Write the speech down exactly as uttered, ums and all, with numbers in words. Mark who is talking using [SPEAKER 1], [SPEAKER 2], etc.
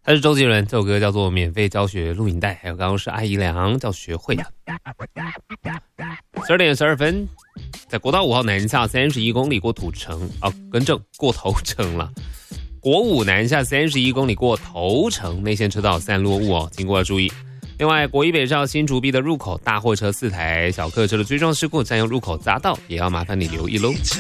[SPEAKER 1] 他是周杰伦，这首歌叫做《免费教学录影带》，还有刚刚是阿姨良叫学会的。十二点十二分，在国道五号南下三十一公里过土城，哦，更正过头城了。国五南下三十一公里过头城，内线车道散落雾哦，经过要注意。另外，国一北上新竹壁的入口，大货车四台、小客车的追撞事故，占用入口匝道，也要麻烦你留意喽。